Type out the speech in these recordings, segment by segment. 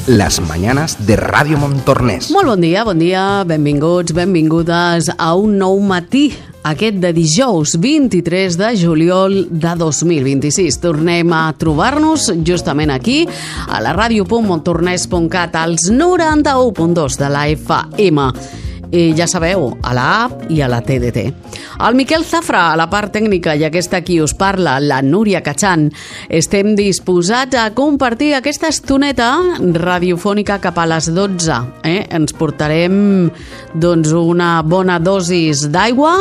las mañanas de Ràdio Montornès. Molt bon dia, benvinguts, benvingudes a un nou matí, aquest de dijous 23 de juliol de 2026. Tornem a trobar-nos justament aquí, a la ràdio.montornès.cat, als 91.2 de la FM. I ja sabeu, a la app i a la TDT. El Miquel Zafra, a la part tècnica, i aquesta qui us parla, la Núria Cachan, estem disposats a compartir aquesta estoneta radiofònica cap a les 12. Ens portarem una bona dosis d'aigua,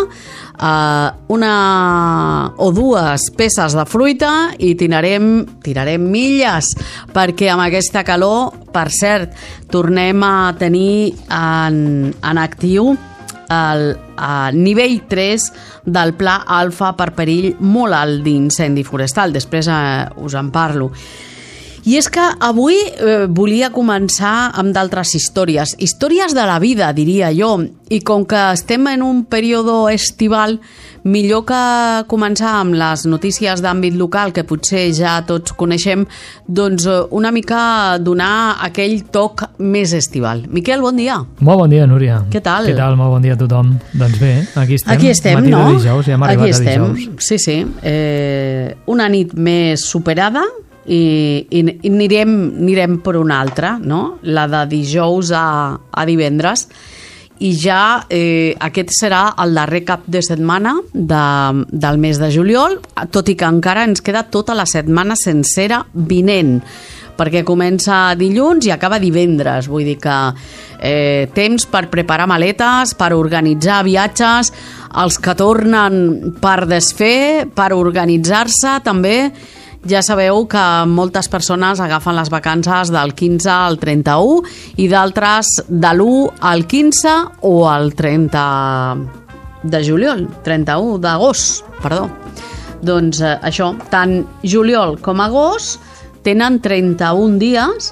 una o dues peces de fruita i tirarem milles, perquè amb aquesta calor, per cert, tornem a tenir en actiu el nivell 3 del Pla Alfa per perill molt alt d'incendi forestal. Després us en parlo. I és que avui volia començar amb d'altres històries de la vida, diria jo, i com que estem en un període estival, millor que començar amb les notícies d'àmbit local, que potser ja tots coneixem, doncs una mica donar aquell toc més estival. Miquel, bon dia. Molt bon dia, Núria. Què tal? Què tal? Molt bon dia a tothom. Doncs bé, aquí estem, matí no? De dijous, ja hem arribat a dijous. Sí. Una nit més superada, i anirem per una altra, no? La de dijous a divendres, i ja aquest serà el darrer cap de setmana del mes de juliol, tot i que encara ens queda tota la setmana sencera vinent, perquè comença dilluns i acaba divendres. Vull dir que temps per preparar maletes, per organitzar viatges, els que tornen per desfer, per organitzar-se també. Ja sabeu que moltes persones agafen les vacances del 15 al 31 i d'altres de l'1 al 15 o al 30 de juliol, 31 d'agost, perdó. Doncs això, tant juliol com agost tenen 31 dies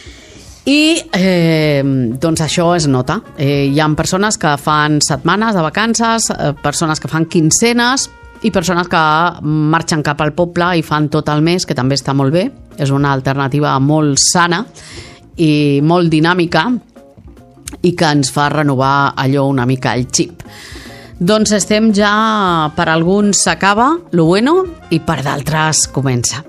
i doncs això es nota. Hi ha persones que fan setmanes de vacances, persones que fan quinzenes, i persones que marxen cap al poble i fan tot el mes, que també està molt bé. És una alternativa molt sana i molt dinàmica i que ens fa renovar allò una mica el xip. Doncs estem ja, per alguns s'acaba lo bueno i per d'altres comença.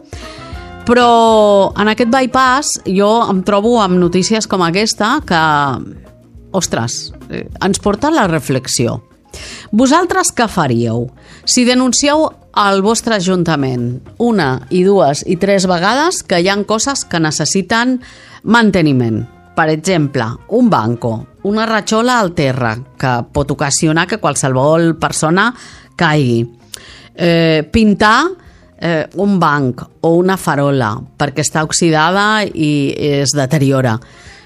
Però en aquest bypass jo em trobo amb notícies com aquesta que, ostres, ens porta a la reflexió. Vosaltres què faríeu si denuncieu al vostre ajuntament una i dues i tres vegades que hi ha coses que necessiten manteniment? Per exemple, un banco, una ratxola al terra, que pot ocasionar que qualsevol persona caigui. Pintar un banc o una farola perquè està oxidada i es deteriora.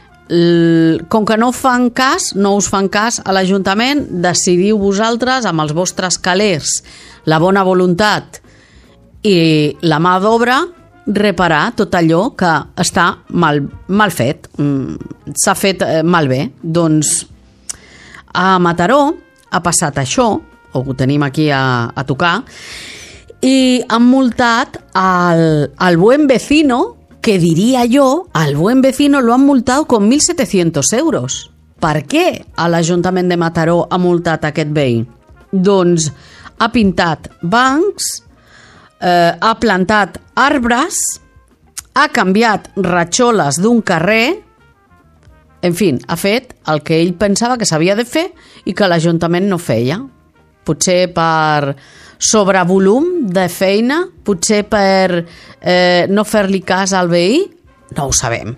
Com que no us fan cas a l'Ajuntament, decidiu vosaltres amb els vostres calés, la bona voluntat i la mà d'obra reparar tot allò que està mal fet, s'ha fet malbé. Doncs a Mataró ha passat això, o ho tenim aquí a tocar, i han multat al buen vecino, que diria jo, al buen vecino lo han multado con 1.700 euros. Per què l'Ajuntament de Mataró ha multat aquest veí? Doncs ha pintat bancs, ha plantat arbres, ha canviat ratxoles d'un carrer, en fi, ha fet el que ell pensava que s'havia de fer i que l'Ajuntament no feia. Potser per sobrevolum de feina, potser per no fer-li cas al veí, no ho sabem.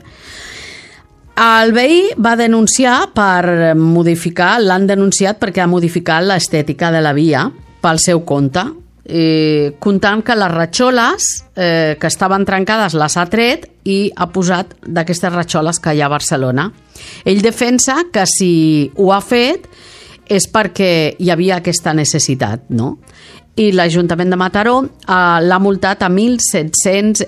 El veí va denunciar per modificar, l'han denunciat perquè ha modificat l'estètica de la via pel seu compte, comptant que les ratxoles que estaven trencades les ha tret i ha posat d'aquestes ratxoles que hi ha a Barcelona. Ell defensa que si ho ha fet és perquè hi havia aquesta necessitat, no? I l'Ajuntament de Mataró l'ha multat a 1.700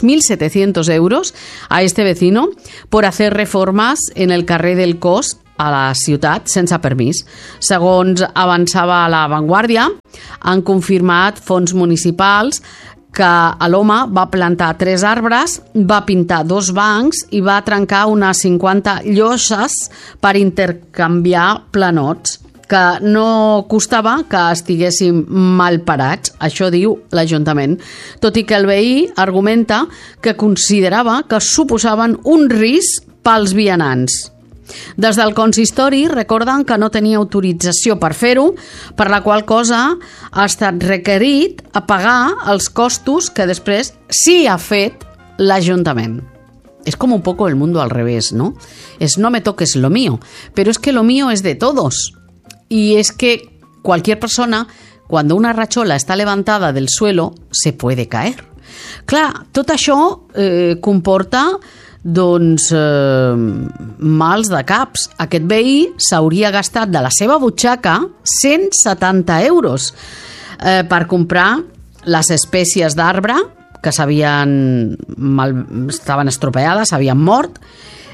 euros a este vecino por hacer reformas en el carrer del Cos a la ciutat sense permís. Segons avançava La Vanguardia, han confirmat fons municipals que l'home va plantar 3 arbres, va pintar 2 bancs i va trencar unes 50 lloses per intercanviar planots, que no costava que estiguéssim mal parats, això diu l'Ajuntament, tot i que el veí argumenta que considerava que suposaven un risc pels vianants. Des del consistori recorden que no tenia autorització per fer-ho, per la qual cosa ha estat requerit a pagar els costos que després sí ha fet l'Ajuntament. Es como un poco el mundo al revés, ¿no? Es no me toques lo mío, pero es que lo mío es de todos. Y es que cualquier persona, cuando una rachola está levantada del suelo, se puede caer. Clar, tot això comporta mals de caps. Aquest veí s'hauria gastat de la seva butxaca 170 euros per comprar les espècies d'arbre que estaven estropeades, s'havien mort,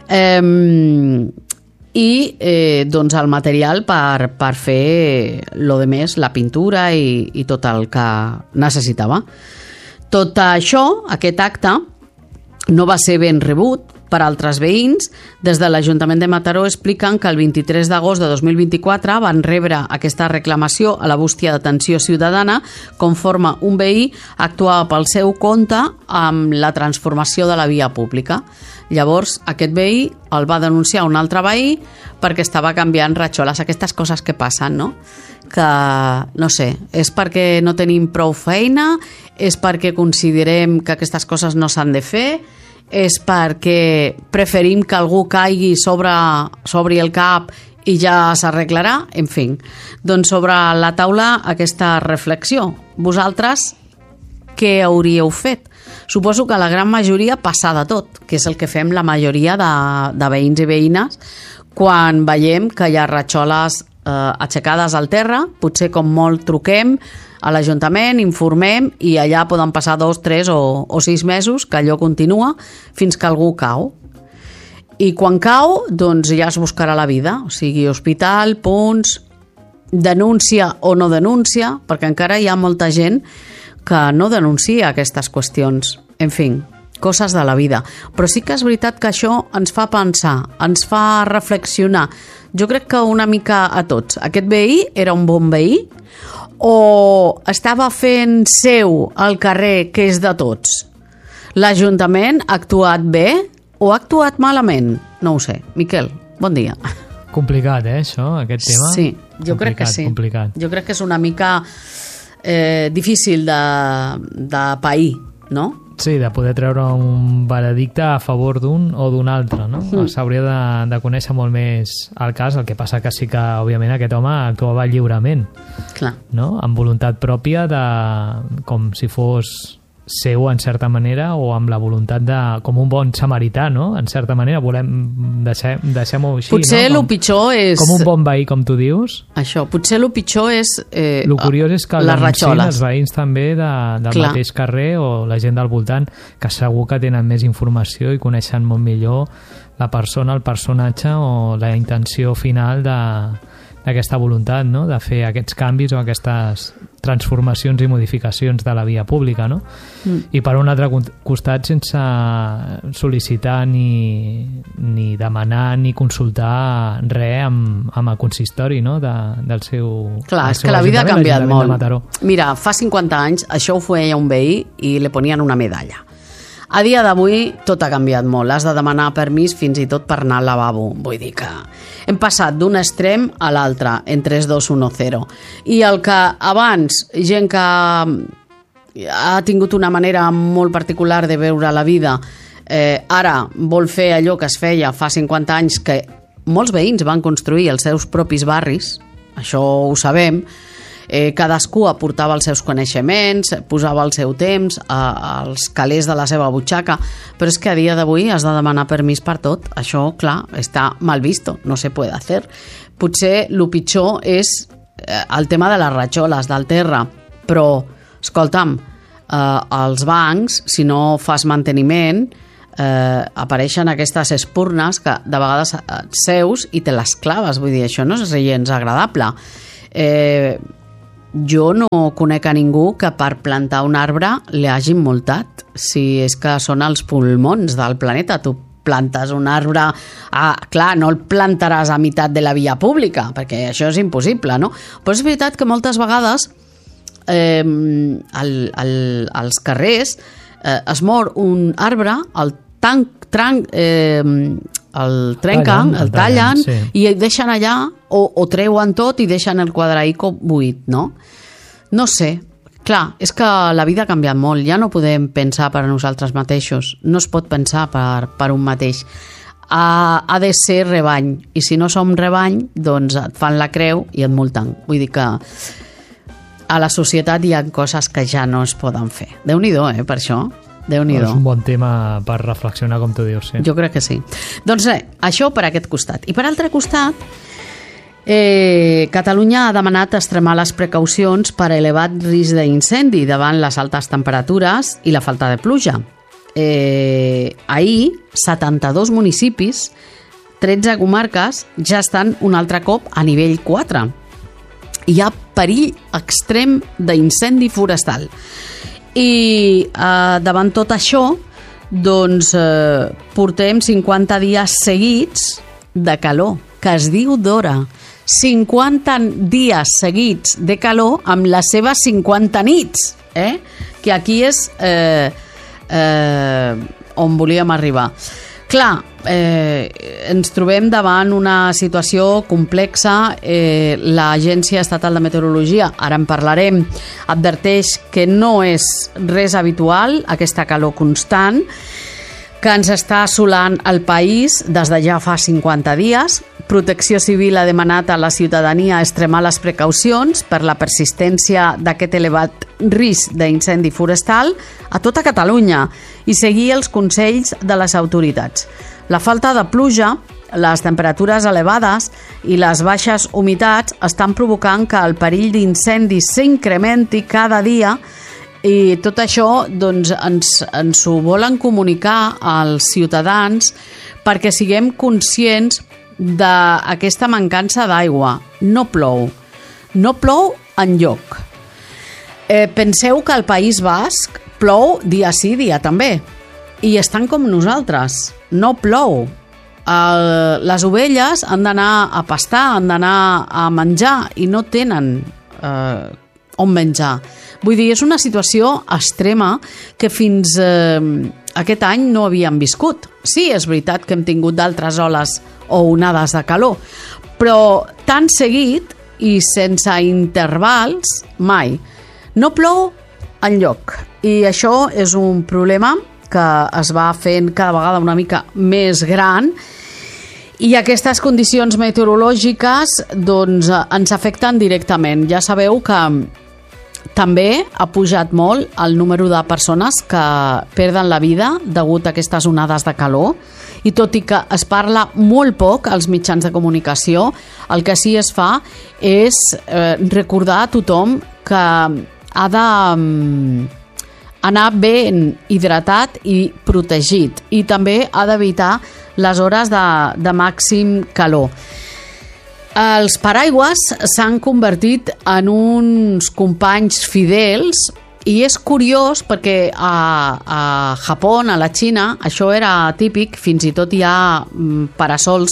i el material per fer lo de més, la pintura i tot el que necessitava. Tot això, aquest acte, no va ser ben rebut per altres veïns. Des de l'Ajuntament de Mataró expliquen que el 23 d'agost de 2024 van rebre aquesta reclamació a la bústia d'atenció ciutadana conforme un veí actuava pel seu compte amb la transformació de la via pública. Llavors, aquest veí el va denunciar un altre veí perquè estava canviant ratxoles. Aquestes coses que passen, no? Que, no sé, és perquè no tenim prou feina, és perquè considerem que aquestes coses no s'han de fer, és perquè preferim que algú caigui sobre el cap i ja s'arreglarà, en fi. Doncs sobre la taula aquesta reflexió. Vosaltres què hauríeu fet? Suposo que la gran majoria passar de tot, que és el que fem la majoria de veïns i veïnes quan veiem que hi ha ratxoles aixecades al terra, potser com molt truquem a l'Ajuntament, informem i allà poden passar 2, 3 o 6 mesos que allò continua fins que algú cau. I quan cau, doncs ja es buscarà la vida, o sigui, hospital, punts, denúncia o no denúncia, perquè encara hi ha molta gent que no denuncia aquestes qüestions. En fi, coses de la vida. Però sí que és veritat que això ens fa pensar, ens fa reflexionar. Jo crec que una mica a tots. Aquest veí era un bon veí o estava fent seu al carrer que és de tots? L'Ajuntament ha actuat bé o ha actuat malament? No ho sé. Miquel, bon dia. Complicat, això, aquest tema? Sí, jo crec que sí. Complicat. Jo crec que és una mica difícil de pair, no? Sí, de poder treure un veredicte a favor d'un o d'un altre, no? S'hauria de conèixer molt més el cas, el que passa que sí que, òbviament, aquest home actuava lliurement. Clar. No? Amb voluntat pròpia, com si fos seu, en certa manera, o amb la voluntat com un bon samarità, no? En certa manera, deixem-ho així, potser no? El pitjor és... Com un bon veí, com tu dius. Això, potser el pitjor és el curiós és que els veïns també del mateix carrer o la gent del voltant, que segur que tenen més informació i coneixen molt millor la persona, el personatge o la intenció final d'aquesta voluntat, no? De fer aquests canvis o aquestes transformacions i modificacions de la via pública, no? I per un altre costat, sense sol·licitar ni demanar ni consultar res amb el consistori, no? Del seu... Clar, és que la vida ha canviat molt. Mira, fa 50 anys això ho feia un veí i li ponien una medalla. A dia d'avui tot ha canviat molt. Has de demanar permís fins i tot per anar al lavabo. Vull dir que hem passat d'un extrem a l'altre en 3, 2, 1, 0. I el que abans gent que ha tingut una manera molt particular de veure la vida ara vol fer allò que es feia fa 50 anys, que molts veïns van construir els seus propis barris, això ho sabem. Cadascú aportava els seus coneixements, posava el seu temps, els calés de la seva butxaca, però és que a dia d'avui has de demanar permís per tot. Això, clar, està mal visto, no se puede hacer. Potser el pitjor és el tema de les ratxoles del terra, però, escolta'm, els bancs, si no fas manteniment, apareixen aquestes espurnes que de vegades seus i te les claves, vull dir, això no és gens agradable. jo no conec a ningú que per plantar un arbre li hagin multat, si és que són els pulmons del planeta. Tu plantes un arbre, clar, no el plantaràs a meitat de la via pública, perquè això és impossible, no? Però és veritat que moltes vegades als carrers es mor un arbre, el trenquen, el tallen, sí. I el deixen allà o treuen tot i deixen el quadraïco buit, no? No sé, clar, és que la vida ha canviat molt, ja no podem pensar per a nosaltres mateixos, no es pot pensar per un mateix. Ha de ser rebany, i si no som rebany, doncs et fan la creu i et multen. Vull dir que a la societat hi ha coses que ja no es poden fer. Déu-n'hi-do, per això. Déu-n'hi-do. És un bon tema per reflexionar, com tu dius. Sí. Jo crec que sí. Doncs això per aquest costat. I per altre costat, Catalunya ha demanat extremar les precaucions per elevat risc d'incendi davant les altes temperatures i la falta de pluja. Ahir, 72 municipis, 13 comarques, ja estan un altre cop a nivell 4. Hi ha perill extrem d'incendi forestal. I davant tot això, doncs portem 50 dies seguits de calor, que es diu d'hora. 50 dies seguits de calor amb les seves 50 nits, que aquí és on volíem arribar. Clar, ens trobem davant una situació complexa. L'Agència Estatal de Meteorologia, ara en parlarem, adverteix que no és res habitual aquesta calor constant que ens està assolant el país des de ja fa 50 dies. Protecció Civil ha demanat a la ciutadania extremar les precaucions per la persistència d'aquest elevat risc d'incendi forestal a tota Catalunya i seguir els consells de les autoritats. La falta de pluja, les temperatures elevades i les baixes humitats estan provocant que el perill d'incendi s'incrementi cada dia, i tot això doncs, ens ho volen comunicar als ciutadans perquè siguem conscients d'aquesta mancança d'aigua. No plou enlloc. Penseu que al País Basc plou dia sí, dia també, i estan com nosaltres, no plou. Les ovelles han d'anar a pastar, han d'anar a menjar i no tenen on menjar. Vull dir, és una situació extrema que fins aquest any no havíem viscut. Sí, és veritat que hem tingut d'altres oles o onades de calor, però tan seguit i sense intervals mai. No plou enlloc, i això és un problema que es va fent cada vegada una mica més gran, i aquestes condicions meteorològiques doncs, ens afecten directament. Ja sabeu que també ha pujat molt el número de persones que perden la vida degut a aquestes onades de calor, i tot i que es parla molt poc als mitjans de comunicació, el que sí es fa és recordar a tothom que ha d'anar ben hidratat i protegit, i també ha d'evitar les hores de màxim calor. Els paraigües s'han convertit en uns companys fidels, i és curiós perquè a Japó, a la Xina, això era típic, fins i tot hi ha parasols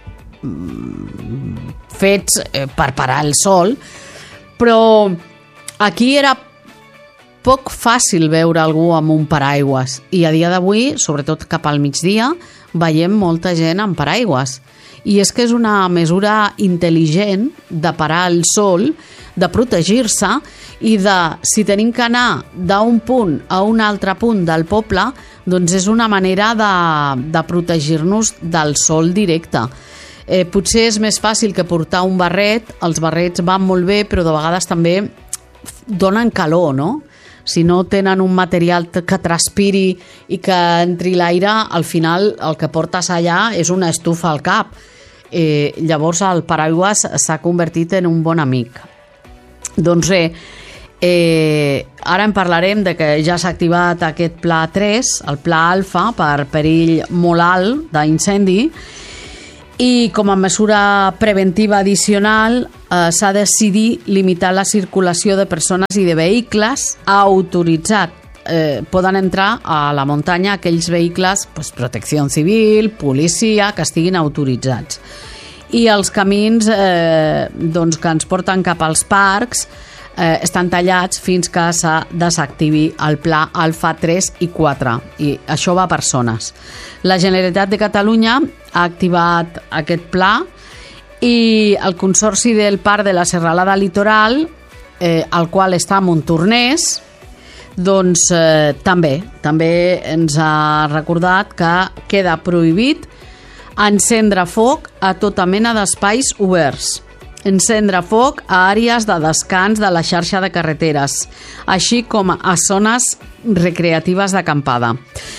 fets per parar el sol, però aquí era poc fàcil veure algú amb un paraigües, i a dia d'avui, sobretot cap al migdia, veiem molta gent amb paraigües. I és que és una mesura intel·ligent de parar el sol, de protegir-se, i de, si tenim que anar d'un punt a un altre punt del poble, doncs és una manera de protegir-nos del sol directe. Potser és més fàcil que portar un barret, els barrets van molt bé, però de vegades també donen calor, no? Si no tenen un material que transpiri i que entri l'aire, al final el que portes allà és una estufa al cap. Llavors el paraigües s'ha convertit en un bon amic. Doncs res, ara en parlarem de que ja s'ha activat aquest pla 3, el pla alfa, per perill molt alt d'incendi, i com a mesura preventiva addicional s'ha decidit limitar la circulació de persones i de vehicles autoritzats. Poden entrar a la muntanya aquells vehicles, protecció civil, policia, que estiguin autoritzats. I els camins que ens porten cap als parcs estan tallats fins que se desactivi el pla Alfa 3 i 4, i això va per zones. La Generalitat de Catalunya ha activat aquest pla i el Consorci del Parc de la Serralada Litoral, el qual està a Montornès, doncs també ens ha recordat que queda prohibit encendre foc a tota mena d'espais oberts, encendre foc a àrees de descans de la xarxa de carreteres, així com a zones recreatives d'acampada.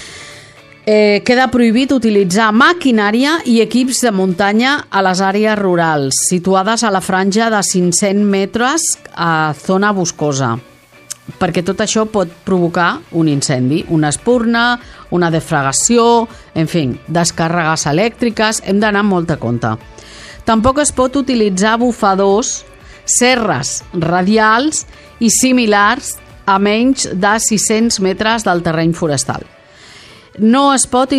Queda prohibit utilitzar maquinària i equips de muntanya a les àrees rurals, situades a la franja de 500 metres a zona boscosa, perquè tot això pot provocar un incendi, una espurna, una defragació, en fi, descàrregues elèctriques, hem d'anar amb molta compte. Tampoc es pot utilitzar bufadors, serres radials i similars a menys de 600 metres del terreny forestal. No es pot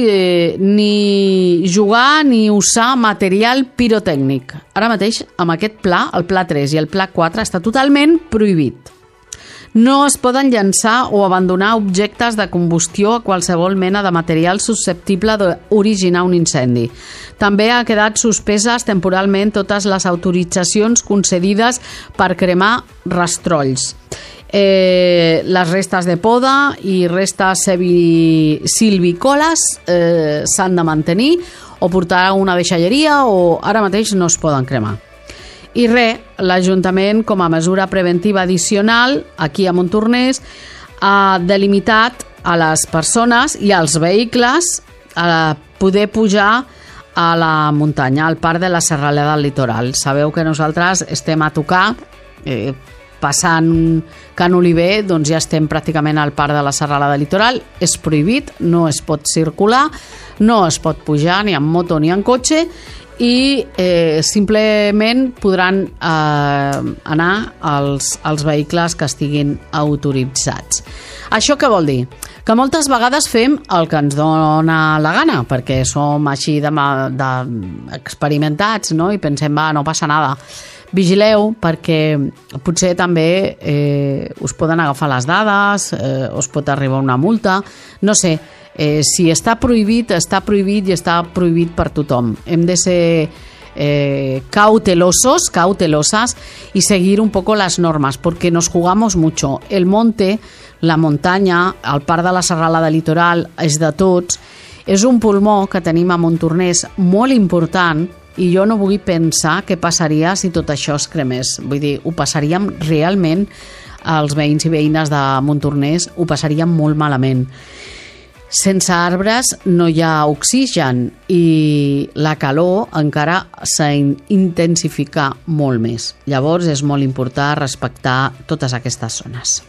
ni jugar ni usar material pirotècnic. Ara mateix, amb aquest pla, el pla 3 i el pla 4, està totalment prohibit. No es poden llançar o abandonar objectes de combustió a qualsevol mena de material susceptible d'originar un incendi. També ha quedat suspeses temporalment totes les autoritzacions concedides per cremar rastrolls. Les restes de poda i restes silvícoles s'han de mantenir o portar a una deixalleria, o ara mateix no es poden cremar. I l'Ajuntament, com a mesura preventiva addicional, aquí a Montornès, ha delimitat a les persones i als vehicles a poder pujar a la muntanya, al Parc de la Serralada del Litoral. Sabeu que nosaltres estem a tocar, passant Can Oliver, doncs ja estem pràcticament al Parc de la Serralada del Litoral. És prohibit, no es pot circular, no es pot pujar ni en moto ni en cotxe, i simplement podran anar als vehicles que estiguin autoritzats. Això què vol dir? Que moltes vegades fem el que ens dona la gana, perquè som així experimentats, no? I pensem, no passa nada. Vigileu, perquè potser també us poden agafar les dades, us pot arribar una multa, no sé. Si està prohibit i està prohibit per tothom. Hem de ser cautelosas y seguir un poco las normas, porque nos jugamos mucho. El monte, la muntanya, el Parc de la Serralada Litoral és de tots. És un pulmó que tenim a Montornès molt important, i jo no vull pensar què passaria si tot això es cremés. Vull dir, ho passaríem realment, els veïns i veïnes de Montornès ho passaríem molt malament. Sense arbres no hi ha oxigen i la calor encara s'intensifica molt més. Llavors és molt important respectar totes aquestes zones.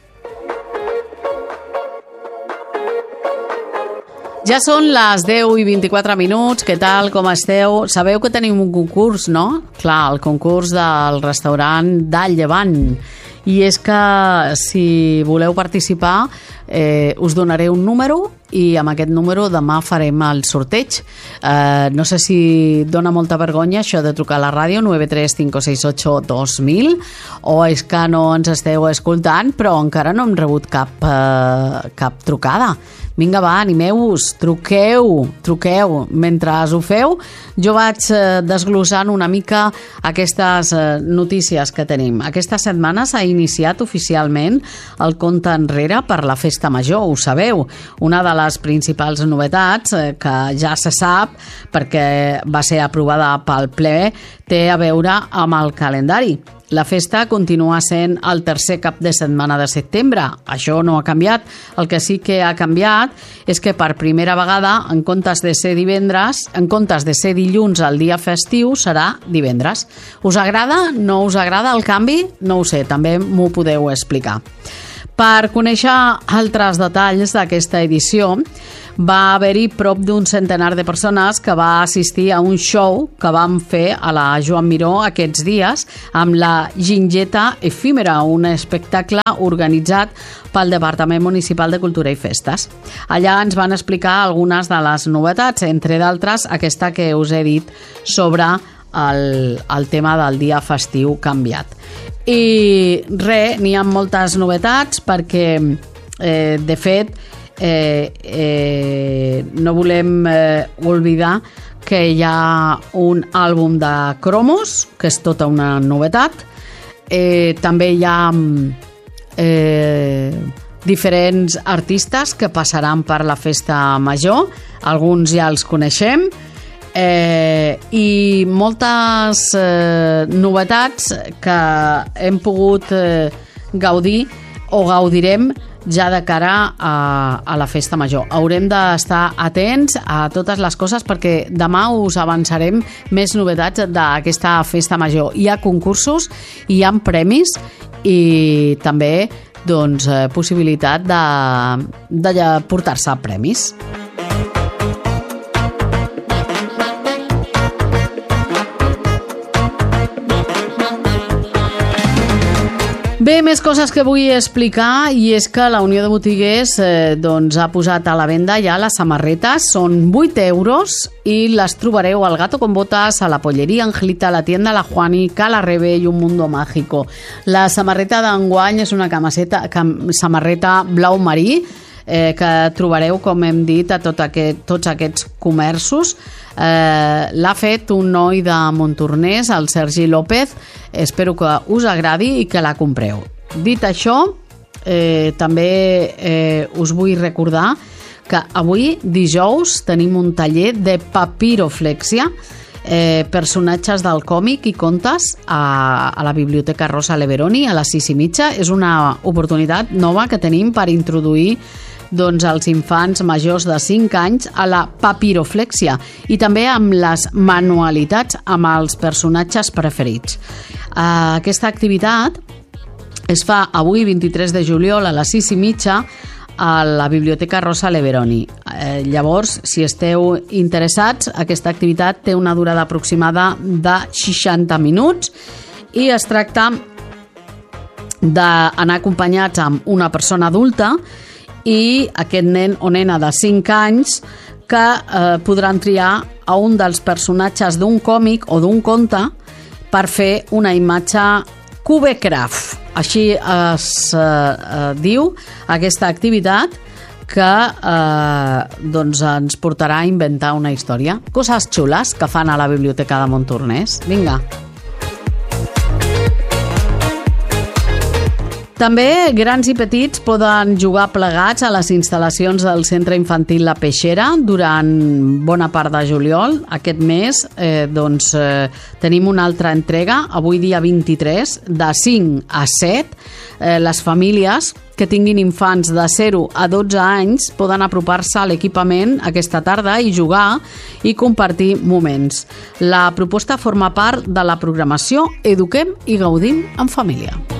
Ja són les 10 i 24 minuts, què tal, com esteu? Sabeu que tenim un concurs, no? Clar, el concurs del restaurant del Llevant. I és que si voleu participar us donaré un número i amb aquest número demà farem el sorteig. No sé si dona molta vergonya això de trucar a la ràdio 935682000 o és que no ens esteu escoltant, però encara no hem rebut cap trucada. Vinga, va, animeu-vos, truqueu. Mentre ho feu, jo vaig desglossant una mica aquestes notícies que tenim. Aquesta setmana s'ha iniciat oficialment el compte enrere per la Festa Major, ho sabeu. Una de les principals novetats, que ja se sap perquè va ser aprovada pel ple, té a veure amb el calendari. La festa continua sent el tercer cap de setmana de setembre. Això no ha canviat. El que sí que ha canviat és que per primera vegada, en comptes de ser dilluns al dia festiu, serà divendres. Us agrada? No us agrada el canvi? No ho sé, també m'ho podeu explicar. Per conèixer altres detalls d'aquesta edició, va haver-hi prop d'un centenar de persones que va assistir a un show que vam fer a la Joan Miró aquests dies amb la Gingeta Efímera, un espectacle organitzat pel Departament Municipal de Cultura i Festes. Allà ens van explicar algunes de les novetats, entre d'altres aquesta que us he dit sobre el tema del dia festiu canviat. I res, n'hi ha moltes novetats perquè, de fet, no volem oblidar que hi ha un àlbum de cromos, que és tota una novetat. També hi ha diferents artistes que passaran per la festa major, alguns ja els coneixem, i moltes novetats que hem pogut gaudir o gaudirem ja de cara a la festa major. Haurem d'estar atents a totes les coses perquè demà us avançarem més novetats d'aquesta festa major. Hi ha concursos, hi ha premis i també doncs, possibilitat de portar-se premis. Bé, més coses que vull explicar, i és que la Unió de Botiguers doncs, ha posat a la venda ja les samarretes. Són 8 euros i les trobareu al Gato con Botas, a la Pollería Angelita, a la tienda La Juani, Cala Rebe i un Mundo Mágico. La samarreta d'enguany és una samarreta blau marí, que trobareu, com hem dit, a tots aquests comerços. L'ha fet un noi de Montornès, el Sergi López. Espero que us agradi i que la compreu. Dit això, també us vull recordar que avui, dijous, tenim un taller de papiroflèxia, personatges del còmic i contes a la Biblioteca Rosa Leveroni a les 6:30. És una oportunitat nova que tenim per introduir doncs, els infants majors de 5 anys a la papiroflèxia i també amb les manualitats amb els personatges preferits. Aquesta activitat es fa avui, 23 de juliol, a les 6:30 a la Biblioteca Rosa Leveroni. Llavors, si esteu interessats, aquesta activitat té una durada aproximada de 60 minuts i es tracta d'anar acompanyats amb una persona adulta i aquest nen o nena de 5 anys que podran triar a un dels personatges d'un còmic o d'un conte per fer una imatge Cubecraft. Així es diu aquesta activitat que doncs ens portarà a inventar una història. Coses xules que fan a la Biblioteca de Montornès. Vinga. També grans i petits poden jugar plegats a les instal·lacions del Centre Infantil La Peixera durant bona part de juliol. Aquest mes tenim una altra entrega, avui dia 23, de 5 a 7. Les famílies que tinguin infants de 0 a 12 anys poden apropar-se a l'equipament aquesta tarda i jugar i compartir moments. La proposta forma part de la programació Eduquem i Gaudim en Família.